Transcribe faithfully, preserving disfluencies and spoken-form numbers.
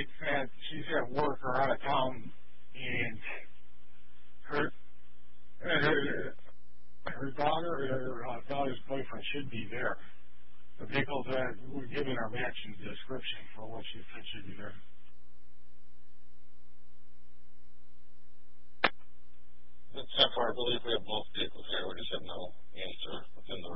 indicate that she's at work or out of town, and her her, her daughter or her uh, daughter's boyfriend should be there. The vehicles that we're giving are matching the description for what she said should be there. That's how far I believe we have both vehicles here. We just have no answer within the